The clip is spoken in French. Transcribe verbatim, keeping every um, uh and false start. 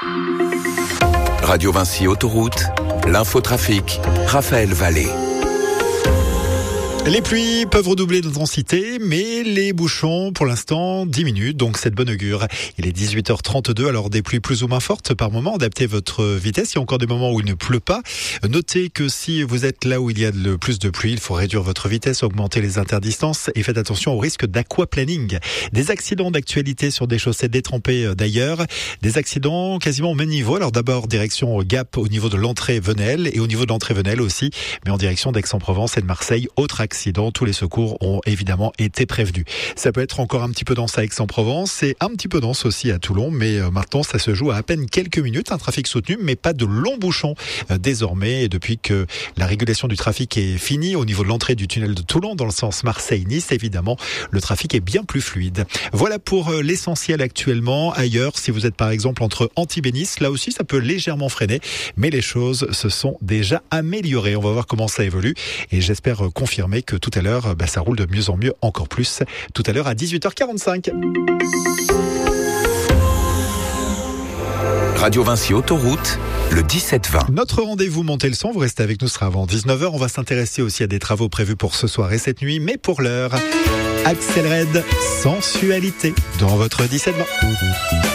Radio Vinci Autoroute, l'infotrafic, Raphaël Vallée. Les pluies peuvent redoubler d'intensité, mais les bouchons, pour l'instant, diminuent, donc c'est de bonne augure. Il est dix-huit heures trente-deux, alors des pluies plus ou moins fortes par moment. Adaptez votre vitesse. Il y a encore des moments où il ne pleut pas. Notez que si vous êtes là où il y a le plus de pluie, il faut réduire votre vitesse, augmenter les interdistances et faites attention au risque d'aquaplaning. Des accidents d'actualité sur des chaussées détrempées d'ailleurs. Des accidents quasiment au même niveau. Alors d'abord, direction Gap au niveau de l'entrée Venelle et au niveau de l'entrée Venelle aussi, mais en direction d'Aix-en-Provence et de Marseille. Autre accident. Accident, tous les secours ont évidemment été prévenus. Ça peut être encore un petit peu dense à Aix-en-Provence et un petit peu dense aussi à Toulon, mais maintenant ça se joue à à peine quelques minutes, un trafic soutenu, mais pas de longs bouchons désormais. Et depuis que la régulation du trafic est finie au niveau de l'entrée du tunnel de Toulon dans le sens Marseille-Nice, évidemment, le trafic est bien plus fluide. Voilà pour l'essentiel actuellement. Ailleurs, si vous êtes par exemple entre Antibes et Nice, là aussi ça peut légèrement freiner, mais les choses se sont déjà améliorées. On va voir comment ça évolue et j'espère confirmer que tout à l'heure, bah, ça roule de mieux en mieux, encore plus, tout à l'heure à dix-huit heures quarante-cinq. Radio Vinci Autoroute, le dix-sept vingt. Notre rendez-vous Montez le son, vous restez avec nous, ce sera avant dix-neuf heures. On va s'intéresser aussi à des travaux prévus pour ce soir et cette nuit, mais pour l'heure, Axel Red, Sensualité, dans votre dix-sept vingt.